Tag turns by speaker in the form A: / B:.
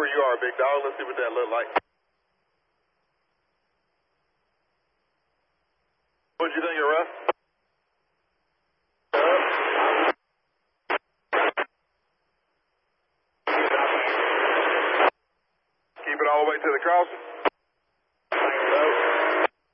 A: where you are, big dog. Let's see what that look like. What'd you think of Russ? Keep it all the way to the crossing.